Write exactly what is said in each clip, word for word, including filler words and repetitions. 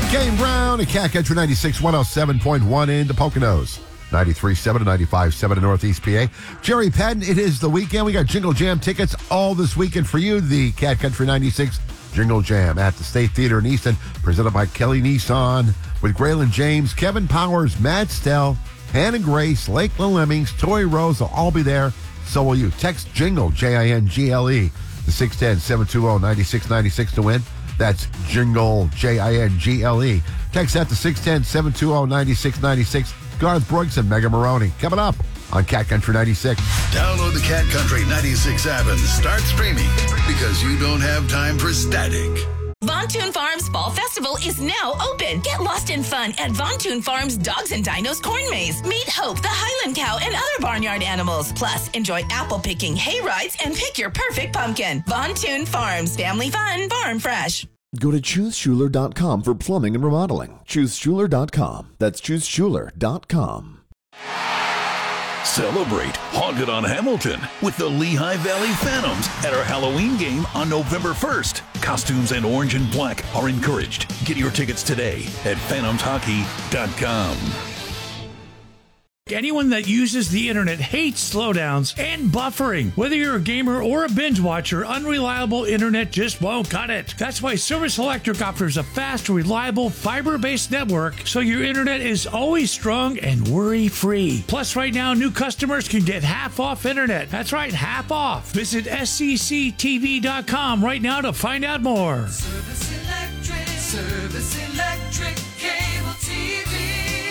Kane Brown at Cat Country ninety-six, one oh seven point one in the Poconos. ninety-three point seven to ninety-five point seven in Northeast P A. Jerry Patton, it is the weekend. We got Jingle Jam tickets all this weekend for you. The Cat Country ninety-six Jingle Jam at the State Theater in Easton, presented by Kelly Nissan, with Graylin James, Kevin Powers, Matt Stell, Hannah Grace, Lakeland Lemmings, Tori Rose will all be there. So will you. Text Jingle, J I N G L E, to six one zero, seven two zero, nine six nine six to win. That's Jingle, J I N G L E. Text that to six one zero, seven two zero, nine six nine six. Garth Brooks and Mega Maroney coming up on Cat Country ninety-six. Download the Cat Country ninety-six app and start streaming, because you don't have time for static. Von Thun Farms Fall Festival is now open. Get lost in fun at Von Thun Farms Dogs and Dinos Corn Maze. Meet Hope, the Highland Cow, and other barnyard animals. Plus, enjoy apple picking, hay rides, and pick your perfect pumpkin. Von Thun Farms. Family fun. Farm fresh. Go to choose schuler dot com for plumbing and remodeling. choose schuler dot com. That's choose schuler dot com. Celebrate Haunted on Hamilton with the Lehigh Valley Phantoms at our Halloween game on November first. Costumes and orange and black are encouraged. Get your tickets today at phantoms hockey dot com. Anyone that uses the internet hates slowdowns and buffering. Whether you're a gamer or a binge watcher, unreliable internet just won't cut it. That's why Service Electric offers a fast, reliable, fiber-based network so your internet is always strong and worry-free. Plus, right now, new customers can get half off internet. That's right, half off. Visit S C C T V dot com right now to find out more. Service Electric, Service Electric, cable T V.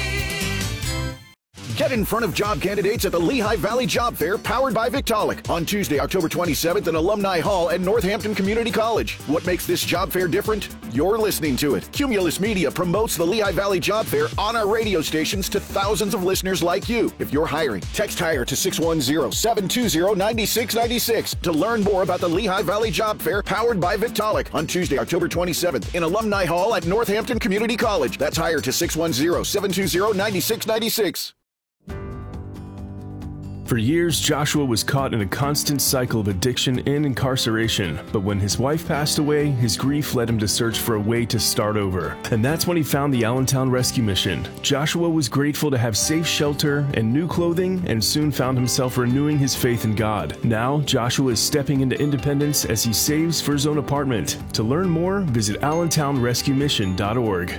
Get in front of job candidates at the Lehigh Valley Job Fair, powered by Victaulic, on Tuesday, October twenty-seventh in Alumni Hall at Northampton Community College. What makes this job fair different? You're listening to it. Cumulus Media promotes the Lehigh Valley Job Fair on our radio stations to thousands of listeners like you. If you're hiring, text HIRE to six one zero, seven two zero, nine six nine six to learn more about the Lehigh Valley Job Fair, powered by Victaulic, on Tuesday, October twenty-seventh in Alumni Hall at Northampton Community College. That's HIRE to six one zero, seven two zero, nine six nine six. For years, Joshua was caught in a constant cycle of addiction and incarceration, but when his wife passed away, his grief led him to search for a way to start over. And that's when he found the Allentown Rescue Mission. Joshua was grateful to have safe shelter and new clothing, and soon found himself renewing his faith in God. Now, Joshua is stepping into independence as he saves for his own apartment. To learn more, visit allentown rescue mission dot org.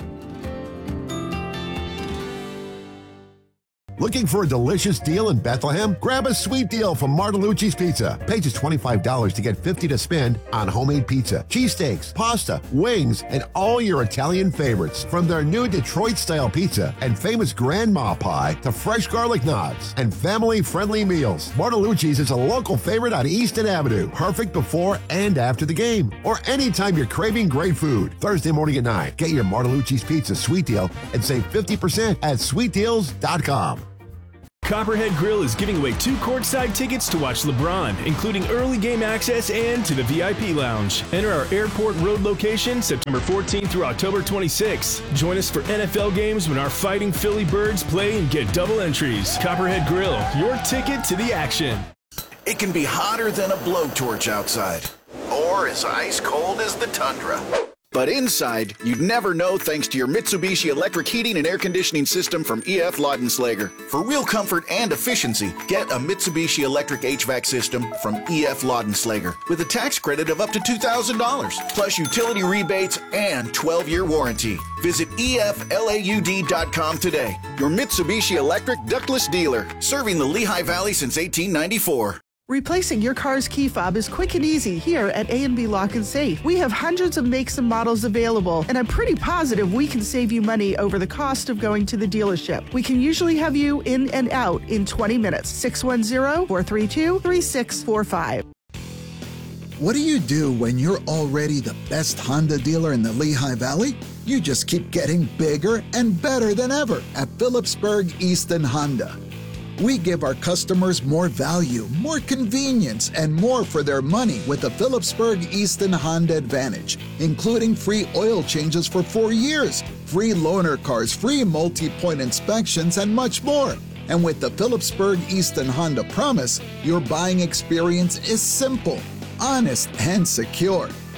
Looking for a delicious deal in Bethlehem? Grab a sweet deal from Martellucci's Pizza. Pay just twenty-five dollars to get fifty dollars to spend on homemade pizza, cheesesteaks, pasta, wings, and all your Italian favorites. From their new Detroit-style pizza and famous grandma pie to fresh garlic knots and family-friendly meals, Martellucci's is a local favorite on Easton Avenue. Perfect before and after the game, or anytime you're craving great food. Thursday morning at nine, get your Martellucci's Pizza sweet deal and save fifty percent at sweet deals dot com. Copperhead Grill is giving away two courtside tickets to watch LeBron, including early game access and to the V I P lounge. Enter our Airport Road location September fourteenth through October twenty-sixth. Join us for N F L games when our Fighting Philly Birds play and get double entries. Copperhead Grill, your ticket to the action. It can be hotter than a blowtorch outside, or as ice cold as the tundra. But inside, you'd never know thanks to your Mitsubishi electric heating and air conditioning system from E F Laudenslager. For real comfort and efficiency, get a Mitsubishi electric H V A C system from E F Laudenslager with a tax credit of up to two thousand dollars, plus utility rebates and twelve-year warranty. Visit E F laud dot com today. Your Mitsubishi electric ductless dealer, serving the Lehigh Valley since eighteen ninety-four. Replacing your car's key fob is quick and easy here at A and B Lock and Safe. We have hundreds of makes and models available, and I'm pretty positive we can save you money over the cost of going to the dealership. We can usually have you in and out in twenty minutes. six one zero, four three two, three six four five. What do you do when you're already the best Honda dealer in the Lehigh Valley? You just keep getting bigger and better than ever at Phillipsburg Easton Honda. We give our customers more value, more convenience, and more for their money with the Phillipsburg Easton Honda Advantage, including free oil changes for four years, free loaner cars, free multi-point inspections, and much more. And with the Phillipsburg Easton Honda Promise, your buying experience is simple, honest, and secure.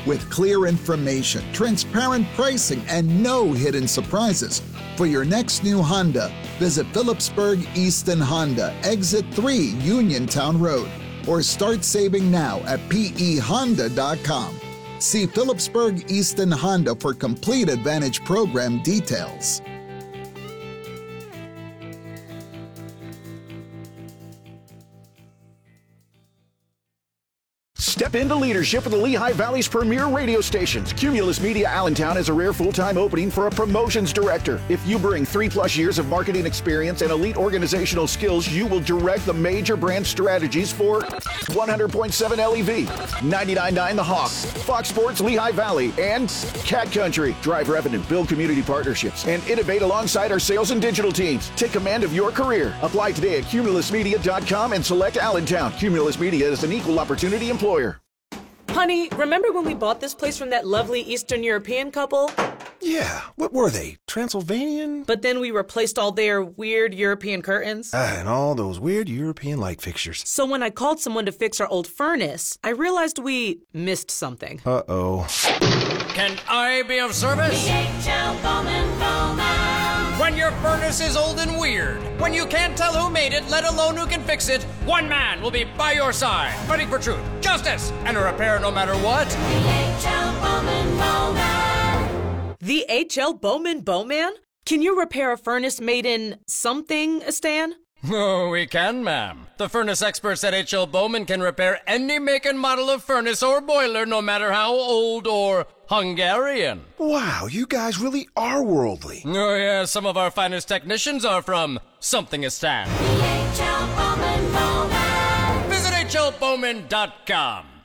With clear information, transparent pricing, and no hidden surprises. For your next new Honda, visit Phillipsburg Easton Honda, Exit three Uniontown Road, or start saving now at P E honda dot com. See Phillipsburg Easton Honda for complete Advantage program details. Step into leadership with the Lehigh Valley's premier radio stations. Cumulus Media Allentown has a rare full-time opening for a promotions director. If you bring three-plus years of marketing experience and elite organizational skills, you will direct the major brand strategies for one hundred point seven L E V, ninety-nine point nine The Hawk, Fox Sports Lehigh Valley, and Cat Country. Drive revenue, build community partnerships, and innovate alongside our sales and digital teams. Take command of your career. Apply today at cumulus media dot com and select Allentown. Cumulus Media is an equal opportunity employer. Honey, remember when we bought this place from that lovely Eastern European couple? Yeah, what were they? Transylvanian? But then we replaced all their weird European curtains. Ah, and all those weird European light fixtures. So when I called someone to fix our old furnace, I realized we missed something. Uh-oh. Can I be of service? The H L Bowman Bowman. When your furnace is old and weird, when you can't tell who made it, let alone who can fix it, one man will be by your side, fighting for truth, justice, and a repair no matter what. The H L Bowman Bowman. The H L Bowman Bowman? Can you repair a furnace made in something, Stan? Oh, we can, ma'am. The furnace experts at H L Bowman can repair any make and model of furnace or boiler, no matter how old or Hungarian. Wow, you guys really are worldly. Oh, yeah, some of our finest technicians are from Something-istan. The H L Bowman Bowman. Visit H L Bowman dot com.